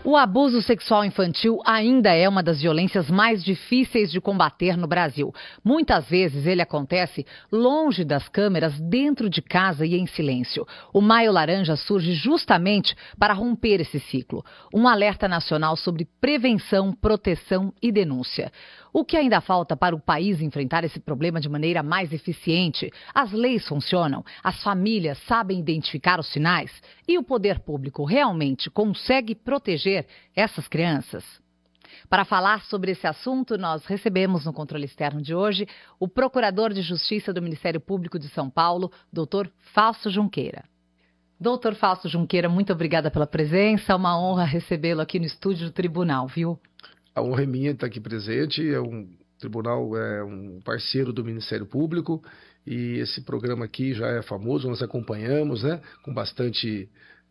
O abuso sexual infantil ainda é uma das violências mais difíceis de combater no Brasil. Muitas vezes ele acontece longe das câmeras, dentro de casa e em silêncio. O Maio Laranja surge justamente para romper esse ciclo. Um alerta nacional sobre prevenção, proteção e denúncia. O que ainda falta para o país enfrentar esse problema de maneira mais eficiente? As leis funcionam? As famílias sabem identificar os sinais? E o poder público realmente consegue proteger essas crianças? Para falar sobre esse assunto, nós recebemos no Controle Externo de hoje o Procurador de Justiça do Ministério Público de São Paulo, Dr. Fausto Junqueira. Doutor Fausto Junqueira, muito obrigada pela presença. É uma honra recebê-lo aqui no estúdio do Tribunal, viu? A honra é minha estar aqui presente. Tribunal é um parceiro do Ministério Público e esse programa aqui já é famoso, nós acompanhamos, né, com bastante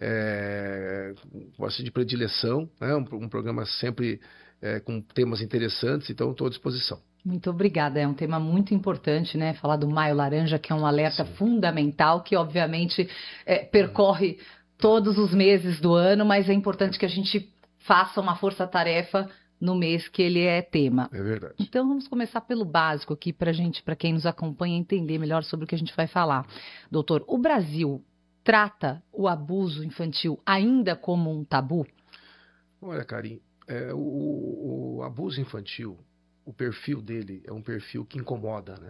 de predileção, né, um programa sempre com temas interessantes, então estou à disposição. Muito obrigada, é um tema muito importante, né? Falar do Maio Laranja, que é um alerta fundamental, que obviamente percorre todos os meses do ano, mas é importante que a gente faça uma força-tarefa no mês que ele é tema. É verdade. Então vamos começar pelo básico aqui para quem nos acompanha entender melhor sobre o que a gente vai falar. Doutor, o Brasil trata o abuso infantil ainda como um tabu? Olha, Karim, o abuso infantil, o perfil dele é um perfil que incomoda, né?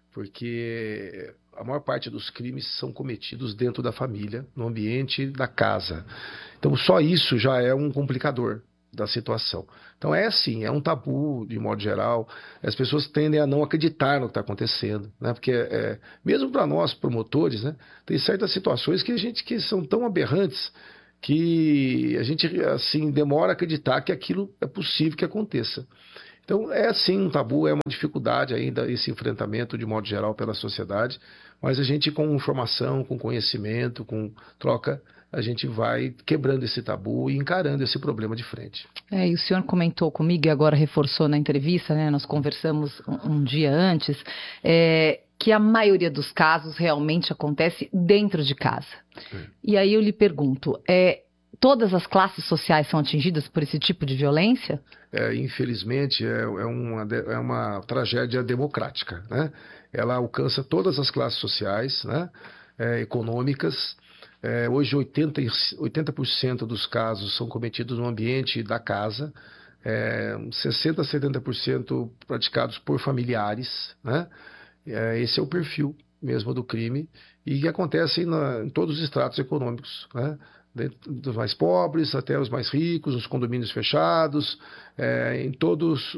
Porque a maior parte dos crimes são cometidos dentro da família, no ambiente da casa. Então só isso já é um complicador da situação. Então é um tabu de modo geral. As pessoas tendem a não acreditar no que está acontecendo, né? Porque mesmo para nós promotores, né, tem certas situações que são tão aberrantes que a gente assim demora a acreditar que aquilo é possível que aconteça. Então é sim um tabu, é uma dificuldade ainda esse enfrentamento de modo geral pela sociedade, mas a gente com informação, com conhecimento, com troca, a gente vai quebrando esse tabu e encarando esse problema de frente. E o senhor comentou comigo e agora reforçou na entrevista, né? Nós conversamos um dia antes, que a maioria dos casos realmente acontece dentro de casa. E aí eu lhe pergunto, todas as classes sociais são atingidas por esse tipo de violência? Infelizmente, é uma tragédia democrática, né? Ela alcança todas as classes sociais, né? Econômicas. Hoje 80% dos casos são cometidos no ambiente da casa, 60% a 70% praticados por familiares, né? Esse é o perfil mesmo do crime e que acontece em todos os estratos econômicos, né? Dos mais pobres até os mais ricos, os condomínios fechados, em todos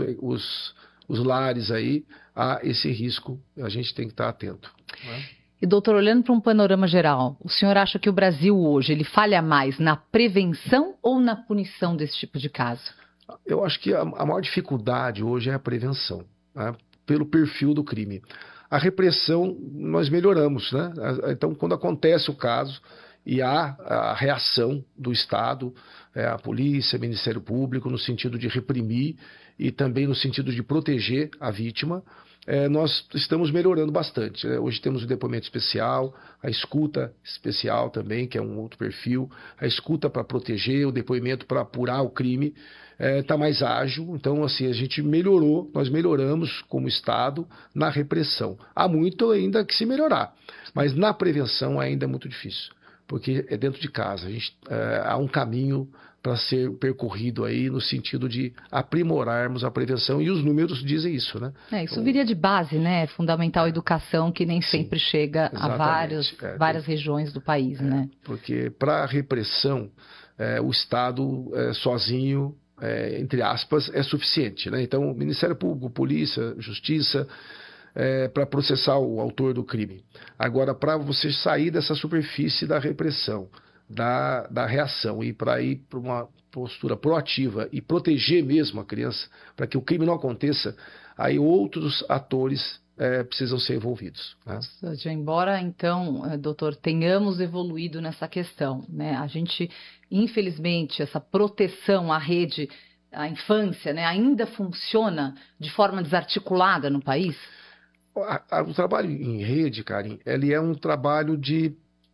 os lares aí há esse risco, a gente tem que estar atento, né? E doutor, olhando para um panorama geral, o senhor acha que o Brasil hoje ele falha mais na prevenção ou na punição desse tipo de caso? Eu acho que a maior dificuldade hoje é a prevenção, né? Pelo perfil do crime. A repressão nós melhoramos, né? Então quando acontece o caso e há a reação do Estado, a polícia, o Ministério Público, no sentido de reprimir e também no sentido de proteger a vítima, nós estamos melhorando bastante. Hoje temos o depoimento especial, a escuta especial também, que é um outro perfil, a escuta para proteger, o depoimento para apurar o crime, está mais ágil. Então, assim, nós melhoramos como Estado na repressão. Há muito ainda que se melhorar, mas na prevenção ainda é muito difícil, porque é dentro de casa. Há um caminho para ser percorrido aí no sentido de aprimorarmos a prevenção e os números dizem isso, né? Isso viria de base, né? Fundamental educação que nem sempre chega a várias regiões do país, né? Porque para a repressão, o Estado sozinho, entre aspas, é suficiente, né? Então, o Ministério Público, Polícia, Justiça, para processar o autor do crime. Agora, para você sair dessa superfície da repressão, da reação e para ir para uma postura proativa e proteger mesmo a criança, para que o crime não aconteça, aí outros atores precisam ser envolvidos, né? Embora, então, doutor, tenhamos evoluído nessa questão, né? A gente, infelizmente, essa proteção à rede, à infância, né, ainda funciona de forma desarticulada no país? O trabalho em rede, Karim, ele é um trabalho de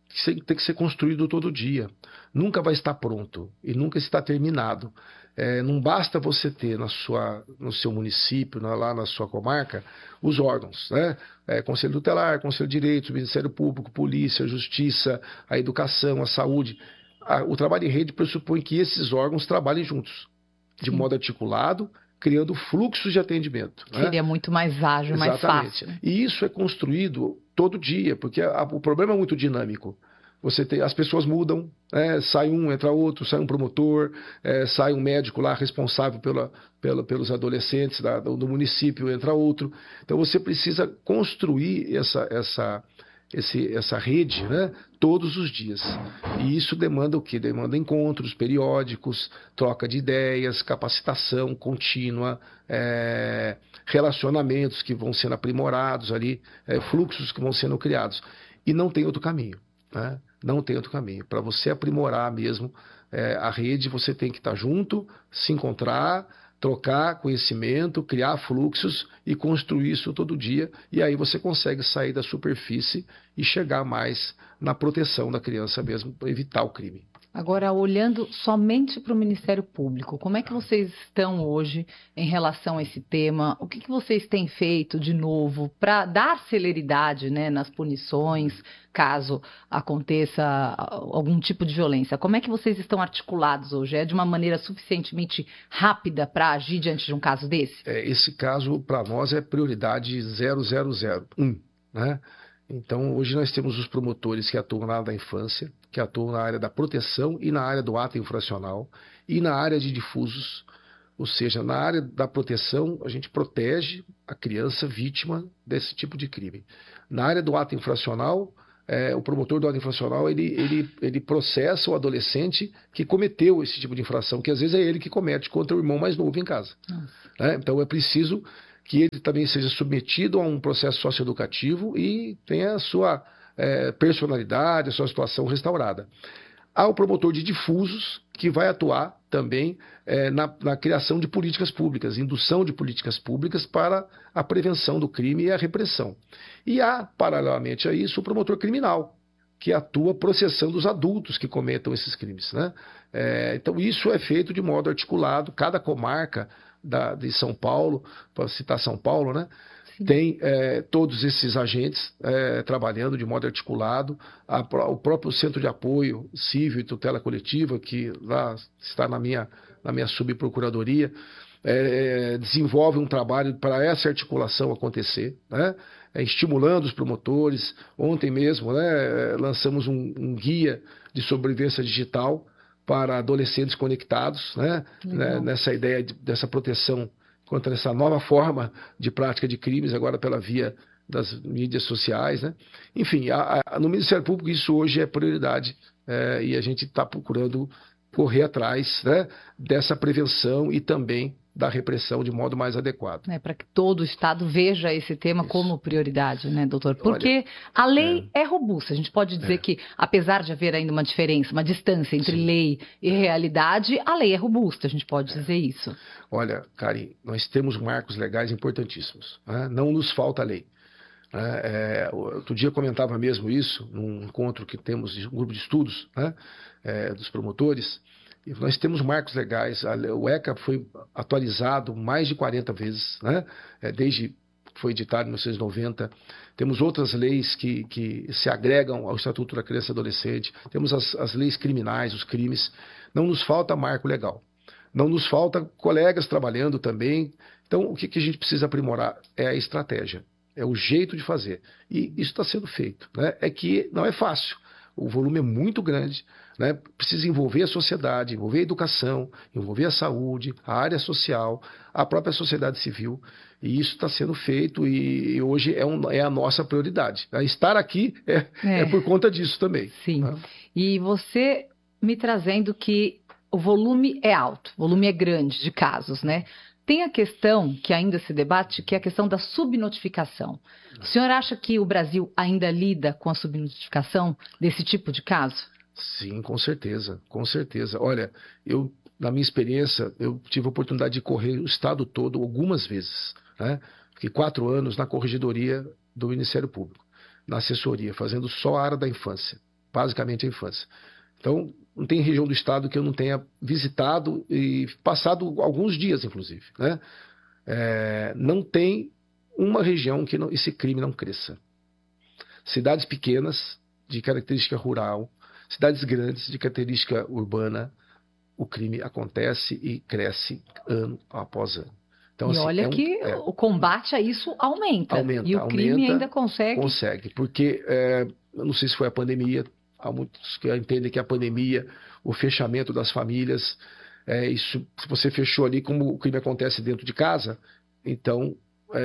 tem que ser construído todo dia. Nunca vai estar pronto e nunca está terminado. Não basta você ter no seu município, lá na sua comarca, os órgãos, né? Conselho Tutelar, Conselho de Direitos, Ministério Público, Polícia, Justiça, a Educação, a Saúde. O trabalho em rede pressupõe que esses órgãos trabalhem juntos, de modo articulado, criando fluxos de atendimento. Seria muito mais ágil, mais fácil. E isso é construído todo dia, porque o problema é muito dinâmico. As pessoas mudam, sai um, entra outro, sai um promotor, sai um médico lá responsável pelos adolescentes do município, entra outro. Então você precisa construir essa rede, né, todos os dias. E isso demanda o quê? Demanda encontros periódicos, troca de ideias, capacitação contínua, relacionamentos que vão sendo aprimorados ali, fluxos que vão sendo criados. E não tem outro caminho. Né? Não tem outro caminho. Para você aprimorar mesmo a rede, você tem que estar junto, se encontrar, trocar conhecimento, criar fluxos e construir isso todo dia. E aí você consegue sair da superfície e chegar mais na proteção da criança mesmo, para evitar o crime. Agora, olhando somente para o Ministério Público, como é que vocês estão hoje em relação a esse tema? O que vocês têm feito de novo para dar celeridade, né, nas punições, caso aconteça algum tipo de violência? Como é que vocês estão articulados hoje? É de uma maneira suficientemente rápida para agir diante de um caso desse? Esse caso, para nós, é prioridade 0001, né? Então, hoje nós temos os promotores que atuam na área da infância, que atuam na área da proteção e na área do ato infracional e na área de difusos, ou seja, na área da proteção a gente protege a criança vítima desse tipo de crime. Na área do ato infracional, o promotor do ato infracional ele processa o adolescente que cometeu esse tipo de infração, que às vezes é ele que comete contra o irmão mais novo em casa. Então é preciso que ele também seja submetido a um processo socioeducativo e tenha a sua personalidade, a sua situação restaurada. Há o promotor de difusos, que vai atuar também na criação de políticas públicas, indução de políticas públicas para a prevenção do crime e a repressão. E há, paralelamente a isso, o promotor criminal, que atua processando os adultos que cometam esses crimes, né? Então isso é feito de modo articulado, cada comarca de São Paulo, para citar São Paulo, né? Sim. Tem todos esses agentes trabalhando de modo articulado, o próprio Centro de Apoio Civil e Tutela Coletiva, que lá está na minha subprocuradoria, desenvolve um trabalho para essa articulação acontecer, né? Estimulando os promotores. Ontem mesmo, né, lançamos um guia de sobrevivência digital para adolescentes conectados, né, nessa ideia dessa proteção contra essa nova forma de prática de crimes, agora pela via das mídias sociais, né? Enfim, no Ministério Público isso hoje é prioridade, e a gente está procurando correr atrás, né, dessa prevenção e também da repressão de modo mais adequado. Para que todo o Estado veja esse tema como prioridade, né, doutor? Porque a lei é robusta. A gente pode dizer que, apesar de haver ainda uma diferença, uma distância entre lei e realidade, a lei é robusta. A gente pode dizer isso. Olha, Karen, nós temos marcos legais importantíssimos, né? Não nos falta lei. Outro dia eu comentava mesmo isso, num encontro que temos, um grupo de estudos, né, dos promotores. E nós temos marcos legais. O ECA foi atualizado mais de 40 vezes, né? Desde que foi editado em 1990. Temos outras leis que se agregam ao Estatuto da Criança e Adolescente. Temos as leis criminais, os crimes. Não nos falta marco legal. Não nos falta colegas trabalhando também. Então, o que a gente precisa aprimorar é a estratégia, é o jeito de fazer. E isso está sendo feito, né? É que não é fácil. O volume é muito grande, né? Precisa envolver a sociedade, envolver a educação, envolver a saúde, a área social, a própria sociedade civil. E isso está sendo feito e hoje é a nossa prioridade. Estar aqui é por conta disso também. Sim. Né? E você me trazendo que o volume é alto, o volume é grande de casos, né? Tem a questão que ainda se debate, que é a questão da subnotificação. O senhor acha que o Brasil ainda lida com a subnotificação desse tipo de caso? Sim, com certeza, com certeza. Olha, na minha experiência, eu tive a oportunidade de correr o estado todo algumas vezes, né? Fiquei 4 anos na corregedoria do Ministério Público, na assessoria, fazendo só a área da infância, basicamente a infância. Então, não tem região do estado que eu não tenha visitado e passado alguns dias, inclusive, né? Não tem uma região que esse crime não cresça. Cidades pequenas, de característica rural, cidades grandes, de característica urbana, o crime acontece e cresce ano após ano. Então, e assim, que o combate a isso aumenta. E o crime ainda consegue. Consegue, porque eu não sei se foi a pandemia, há muitos que entendem que a pandemia, o fechamento das famílias, isso, se você fechou ali, como o crime acontece dentro de casa, então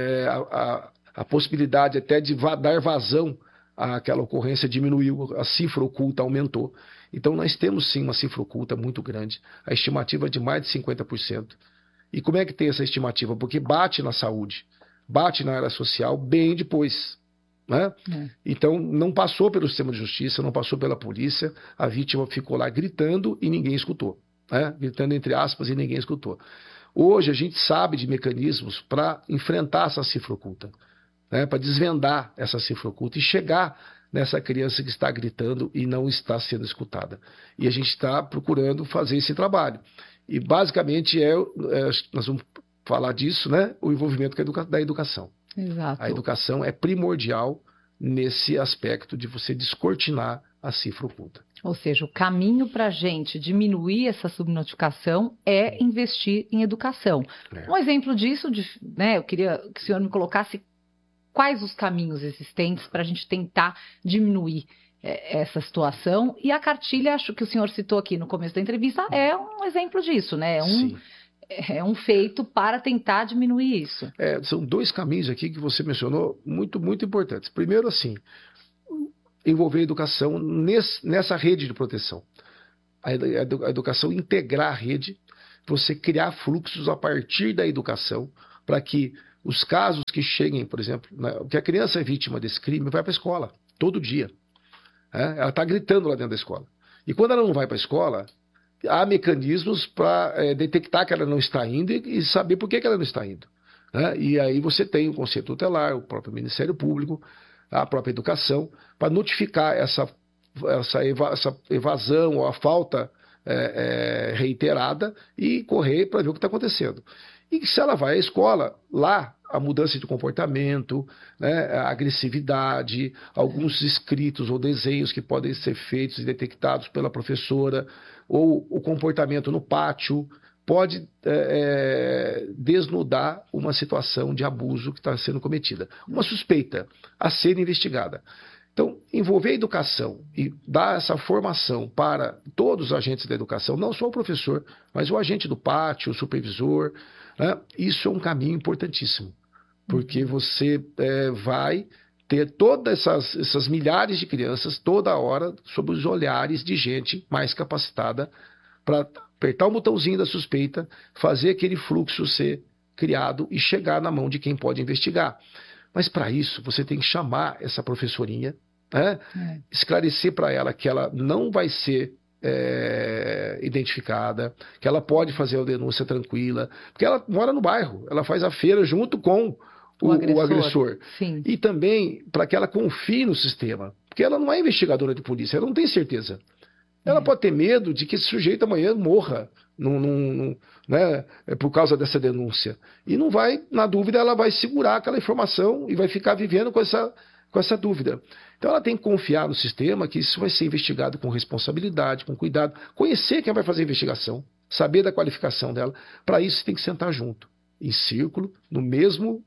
a possibilidade até de dar vazão àquela ocorrência diminuiu, a cifra oculta aumentou. Então nós temos sim uma cifra oculta muito grande, a estimativa é de mais de 50%. E como é que tem essa estimativa? Porque bate na saúde, bate na área social bem depois. Né? Então não passou pelo sistema de justiça, não passou pela polícia, a vítima ficou lá gritando e ninguém escutou. Né? Gritando entre aspas e ninguém escutou. Hoje a gente sabe de mecanismos para enfrentar essa cifra oculta, né? Para desvendar essa cifra oculta e chegar nessa criança que está gritando e não está sendo escutada. E a gente está procurando fazer esse trabalho. E basicamente nós vamos falar disso, né? O envolvimento da educação. Exato. A educação é primordial nesse aspecto de você descortinar a cifra oculta. Ou seja, o caminho para a gente diminuir essa subnotificação é investir em educação. Um exemplo disso, eu queria que o senhor me colocasse quais os caminhos existentes para a gente tentar diminuir essa situação. E a cartilha, acho que o senhor citou aqui no começo da entrevista, é um exemplo disso, né? É um feito para tentar diminuir isso. São dois caminhos aqui que você mencionou muito, muito importantes. Primeiro, assim, envolver a educação nessa rede de proteção. A educação integrar a rede, você criar fluxos a partir da educação para que os casos que cheguem, por exemplo, que a criança é vítima desse crime, vai para a escola, todo dia. Ela está gritando lá dentro da escola. E quando ela não vai para a escola, há mecanismos para detectar que ela não está indo e saber por que ela não está indo. E aí você tem o Conselho Tutelar, o próprio Ministério Público, a própria educação, para notificar essa evasão ou a falta reiterada e correr para ver o que está acontecendo. E se ela vai à escola, lá a mudança de comportamento, a agressividade, alguns escritos ou desenhos que podem ser feitos e detectados pela professora, ou o comportamento no pátio, pode desnudar uma situação de abuso que está sendo cometida. Uma suspeita a ser investigada. Então, envolver a educação e dar essa formação para todos os agentes da educação, não só o professor, mas o agente do pátio, o supervisor, isso é um caminho importantíssimo, porque você vai ter todas essas milhares de crianças toda hora sob os olhares de gente mais capacitada para apertar o botãozinho da suspeita, fazer aquele fluxo ser criado e chegar na mão de quem pode investigar. Mas para isso você tem que chamar essa professorinha, esclarecer para ela que ela não vai ser identificada, que ela pode fazer a denúncia tranquila, porque ela mora no bairro, ela faz a feira junto com o agressor. Sim. E também para que ela confie no sistema, porque ela não é investigadora de polícia, ela não tem certeza. Ela pode ter medo de que esse sujeito amanhã morra por causa dessa denúncia. E não vai, na dúvida, ela vai segurar aquela informação e vai ficar vivendo com essa dúvida. Então ela tem que confiar no sistema, que isso vai ser investigado com responsabilidade, com cuidado, conhecer quem vai fazer a investigação, saber da qualificação dela. Para isso você tem que sentar junto, em círculo, no mesmo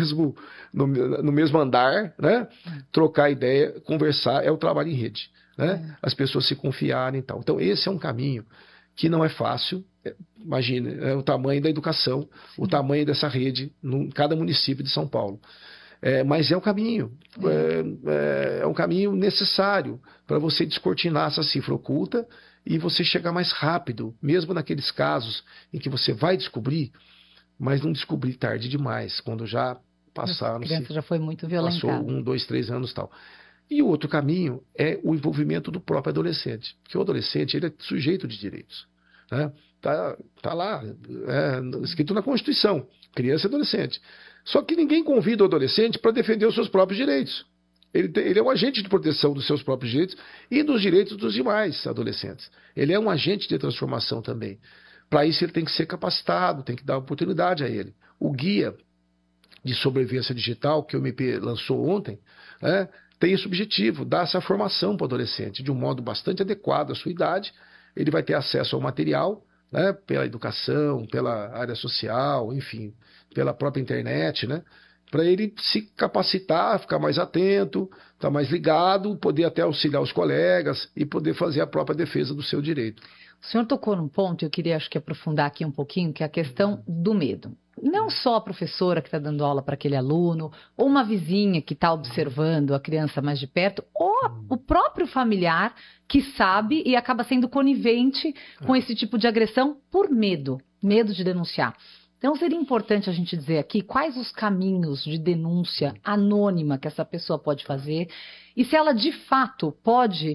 andar, trocar ideia, conversar, é o trabalho em rede. As pessoas se confiarem e tal. Então esse é um caminho que não é fácil. Imagine o tamanho da educação, o tamanho dessa rede em cada município de São Paulo. Mas é um caminho, é um caminho necessário para você descortinar essa cifra oculta e você chegar mais rápido, mesmo naqueles casos em que você vai descobrir, mas não descobrir tarde demais, quando já passaram. A criança já foi muito violentada. Passou 1, 2, 3 anos e tal. E o outro caminho é o envolvimento do próprio adolescente, porque o adolescente ele é sujeito de direitos. Tá lá, escrito na Constituição, criança e adolescente. Só que ninguém convida o adolescente para defender os seus próprios direitos. Ele é um agente de proteção dos seus próprios direitos e dos direitos dos demais adolescentes. Ele é um agente de transformação também. Para isso, ele tem que ser capacitado, tem que dar oportunidade a ele. O guia de sobrevivência digital, que o MP lançou ontem, né, tem esse objetivo, dar essa formação para o adolescente de um modo bastante adequado à sua idade. Ele vai ter acesso ao material, né, pela educação, pela área social, enfim, pela própria internet, né, para ele se capacitar, ficar mais atento, estar mais ligado, poder até auxiliar os colegas e poder fazer a própria defesa do seu direito. O senhor tocou num ponto, eu queria acho que aprofundar aqui um pouquinho, que é a questão do medo. Não só a professora que está dando aula para aquele aluno, ou uma vizinha que está observando a criança mais de perto, ou o próprio familiar que sabe e acaba sendo conivente com esse tipo de agressão por medo de denunciar. Então, seria importante a gente dizer aqui quais os caminhos de denúncia anônima que essa pessoa pode fazer e se ela, de fato, pode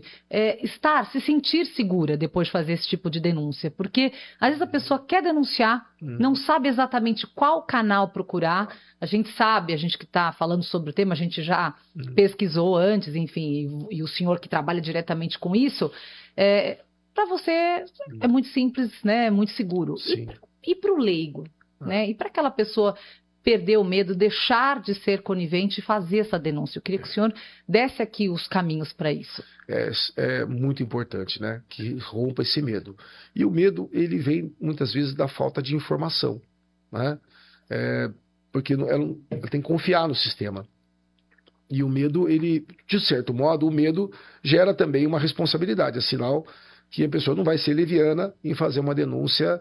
se sentir segura depois de fazer esse tipo de denúncia. Porque, às vezes, a pessoa quer denunciar, não sabe exatamente qual canal procurar. A gente sabe, a gente que está falando sobre o tema, a gente já pesquisou antes, enfim, e o senhor que trabalha diretamente com isso, para você é muito simples, né? É muito seguro. Sim. E para o leigo? Né? E para aquela pessoa perder o medo, deixar de ser conivente e fazer essa denúncia. Eu queria que o senhor desse aqui os caminhos para isso. É muito importante, né, que rompa esse medo. E o medo, ele vem muitas vezes da falta de informação, né? Porque ela tem que confiar no sistema. E o medo, ele, de certo modo, o medo gera também uma responsabilidade, é sinal que a pessoa não vai ser leviana em fazer uma denúncia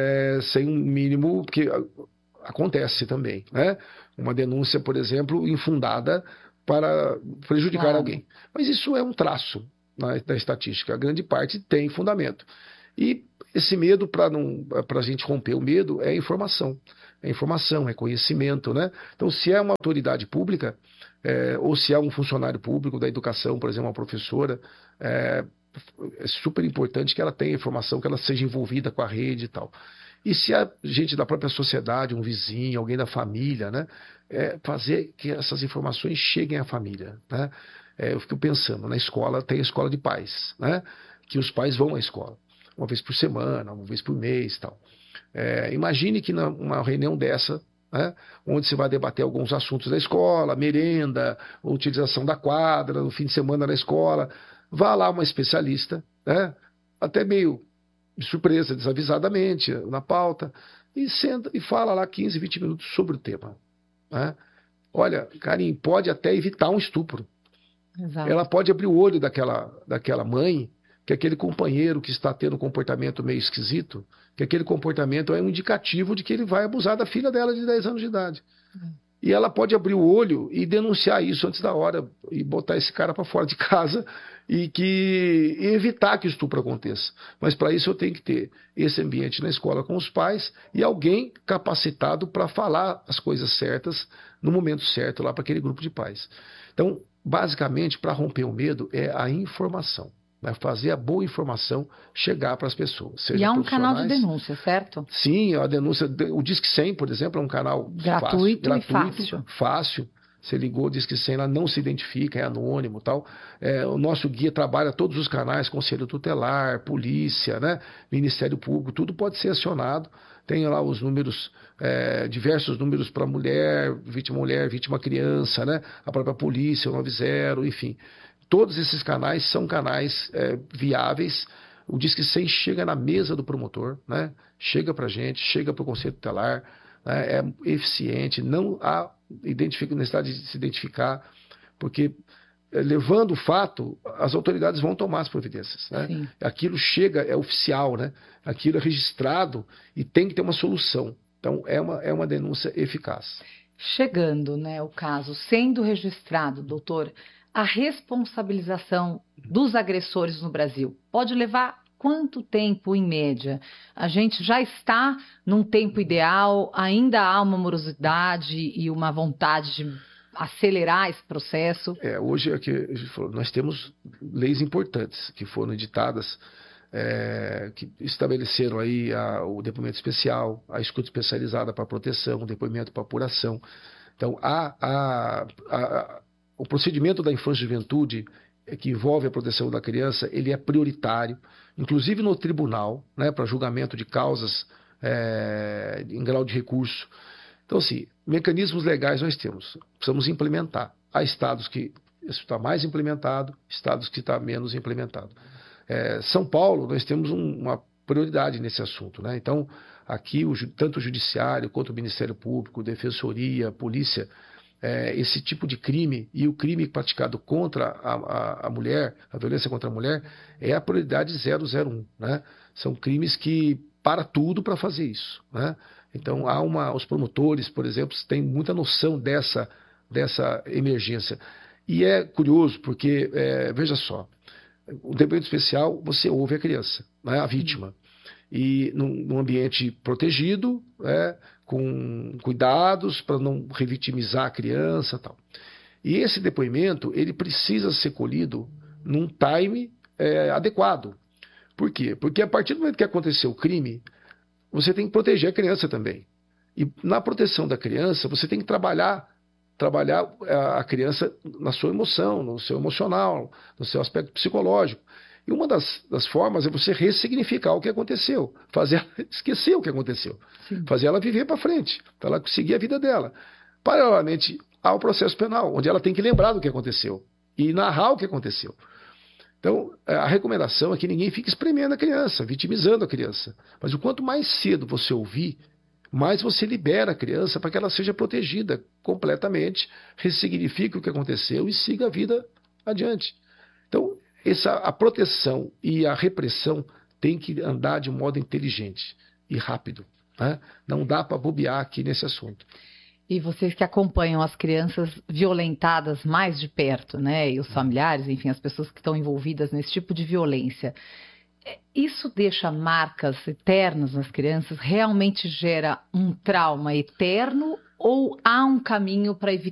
sem um mínimo, porque acontece também, né? Uma denúncia, por exemplo, infundada para prejudicar alguém. Mas isso é um traço da estatística. A grande parte tem fundamento. E esse medo, para a gente romper o medo, é informação. É informação, é conhecimento, né? Então, se é uma autoridade pública, ou se é um funcionário público da educação, por exemplo, uma professora, é super importante que ela tenha informação, que ela seja envolvida com a rede e tal. E se a gente da própria sociedade, um vizinho, alguém da família, né, fazer que essas informações cheguem à família, né? Eu fico pensando, na escola tem a escola de pais, né, que os pais vão à escola, uma vez por semana, uma vez por mês e tal. Imagine que numa reunião dessa, né, onde se vai debater alguns assuntos da escola, merenda, utilização da quadra, no fim de semana na escola, vá lá uma especialista, né, até meio de surpresa, desavisadamente, na pauta, e senta e fala lá 15, 20 minutos sobre o tema. Né? Olha, Karim, pode até evitar um estupro. Exato. Ela pode abrir o olho daquela mãe, que aquele companheiro que está tendo um comportamento meio esquisito, que aquele comportamento é um indicativo de que ele vai abusar da filha dela de 10 anos de idade. E ela pode abrir o olho e denunciar isso antes da hora e botar esse cara para fora de casa e evitar que o estupro aconteça. Mas para isso eu tenho que ter esse ambiente na escola com os pais e alguém capacitado para falar as coisas certas no momento certo lá para aquele grupo de pais. Então, basicamente, para romper o medo é a informação. Vai fazer a boa informação chegar para as pessoas. E há um canal de denúncia, certo? Sim, a denúncia, o Disque 100, por exemplo, é um canal gratuito e fácil. Você ligou o Disque 100, ela não se identifica, é anônimo e tal. O nosso guia trabalha todos os canais, Conselho Tutelar, Polícia, né, Ministério Público, tudo pode ser acionado. Tem lá os números, diversos números para mulher, vítima criança, né, a própria polícia, o 90, enfim. Todos esses canais são canais viáveis. O Disque 100 chega na mesa do promotor, né? Chega para a gente, chega para o Conselho Tutelar, né? É eficiente, não há necessidade de se identificar, porque levando o fato, as autoridades vão tomar as providências. Né? Aquilo chega, é oficial, né? Aquilo é registrado e tem que ter uma solução. Então, é uma denúncia eficaz. Chegando, né, o caso, sendo registrado, doutor, a responsabilização dos agressores no Brasil pode levar quanto tempo, em média? A gente já está num tempo ideal, ainda há uma morosidade e uma vontade de acelerar esse processo? Hoje, nós temos leis importantes que foram editadas, que estabeleceram aí o depoimento especial, a escuta especializada para proteção, o depoimento para apuração. Então, o procedimento da infância e juventude que envolve a proteção da criança, ele é prioritário, inclusive no tribunal, né, para julgamento de causas em grau de recurso. Então, assim, mecanismos legais nós temos, precisamos implementar. Há estados que isso está mais implementado, estados que está menos implementado. São Paulo, nós temos uma prioridade nesse assunto, né? Então, aqui, tanto o Judiciário quanto o Ministério Público, Defensoria, Polícia, esse tipo de crime e o crime praticado contra a mulher, a violência contra a mulher, é a prioridade 001, né? São crimes que para tudo para fazer isso, né? Então, os promotores, por exemplo, têm muita noção dessa emergência. E é curioso porque, veja só, o depoimento especial, você ouve a criança, né, a vítima, e num ambiente protegido, com cuidados para não revitimizar a criança e tal. E esse depoimento, ele precisa ser colhido num time adequado. Por quê? Porque a partir do momento que aconteceu o crime, você tem que proteger a criança também. E na proteção da criança, você tem que trabalhar a criança na sua emoção, no seu emocional, no seu aspecto psicológico. E uma das formas é você ressignificar o que aconteceu, fazer ela esquecer o que aconteceu, sim, fazer ela viver para frente, para ela seguir a vida dela. Paralelamente ao processo penal, onde ela tem que lembrar do que aconteceu e narrar o que aconteceu. Então, a recomendação é que ninguém fique espremendo a criança, vitimizando a criança. Mas o quanto mais cedo você ouvir, mais você libera a criança para que ela seja protegida completamente, ressignifique o que aconteceu e siga a vida adiante. Então, a proteção e a repressão tem que andar de modo inteligente e rápido, né? Não dá para bobear aqui nesse assunto. E vocês que acompanham as crianças violentadas mais de perto, né? E os familiares, enfim, as pessoas que estão envolvidas nesse tipo de violência, isso deixa marcas eternas nas crianças? Realmente gera um trauma eterno ou há um caminho para evitar